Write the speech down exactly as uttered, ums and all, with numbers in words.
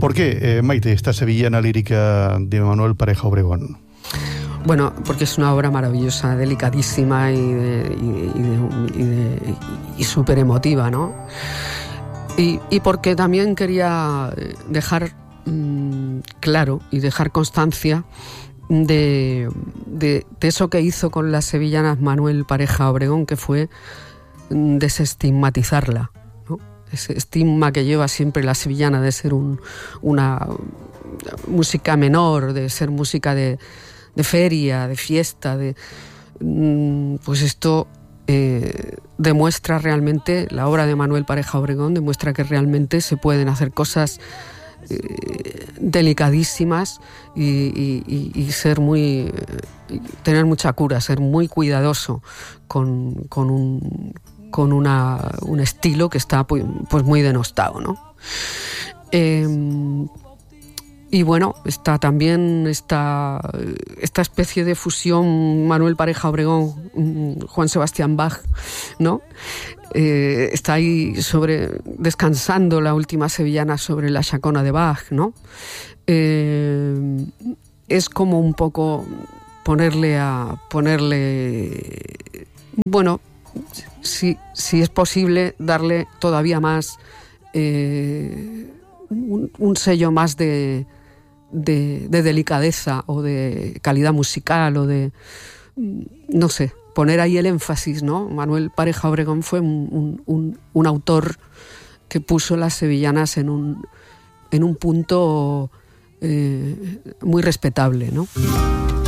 ¿Por qué, eh, Maite, esta sevillana lírica de Manuel Pareja Obregón? Bueno, porque es una obra maravillosa, delicadísima y, de, y, y, de, y, y súper emotiva, ¿no? Y, y porque también quería dejar mmm, claro y dejar constancia de, de, de eso que hizo con las sevillanas Manuel Pareja Obregón, que fue desestigmatizarla, ¿no? Ese estigma que lleva siempre la sevillana de ser un, una música menor, de ser música de, de feria, de fiesta, de, pues esto eh, demuestra realmente, la obra de Manuel Pareja Obregón demuestra que realmente se pueden hacer cosas eh, delicadísimas y, y, y ser muy, y tener mucha cura, ser muy cuidadoso con, con un con una, un estilo que está pues, pues muy denostado, ¿no? Eh, y bueno, está también esta, esta especie de fusión Manuel Pareja Obregón, Juan Sebastián Bach, ¿no? Eh, está ahí sobre, descansando la última sevillana sobre la Chacona de Bach, ¿no? Eh, es como un poco ponerle a ponerle bueno, si, si es posible darle todavía más eh, un, un sello más de, de, de delicadeza o de calidad musical o de, no sé, poner ahí el énfasis, ¿no? Manuel Pareja Obregón fue un, un, un autor que puso las sevillanas en un, en un punto eh, muy respetable, ¿no?